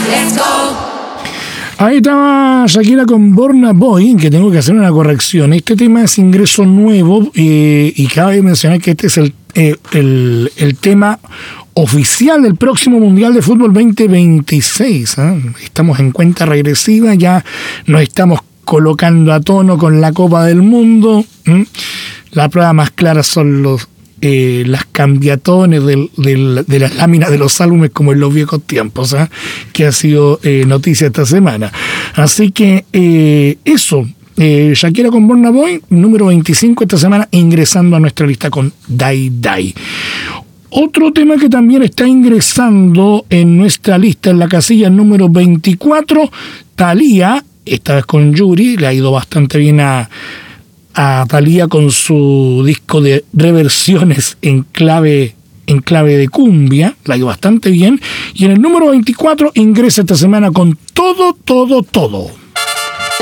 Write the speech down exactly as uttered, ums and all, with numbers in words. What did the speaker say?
Ahí estaba Shakira con Burna Boy, que tengo que hacer una corrección. Este tema es ingreso nuevo eh, y cabe mencionar que este es el, eh, el, el tema oficial del próximo Mundial de Fútbol veinte veintiséis. ¿eh? Estamos en cuenta regresiva, ya nos estamos colocando a tono con la Copa del Mundo. ¿eh? La prueba más clara son los Eh, las cambiatones del, del, de las láminas de los álbumes como en los viejos tiempos, ¿eh? que ha sido eh, noticia esta semana. Así que eh, eso, eh, Shakira con Burna Boy, número veinticinco esta semana, ingresando a nuestra lista con Die Die. Otro tema que también está ingresando en nuestra lista en la casilla número veinticuatro, Thalía, esta vez con Yuri, le ha ido bastante bien a a Thalía con su disco de reversiones en clave, en clave de cumbia, la ha ido bastante bien, y en el número veinticuatro ingresa esta semana con Todo, Todo, Todo.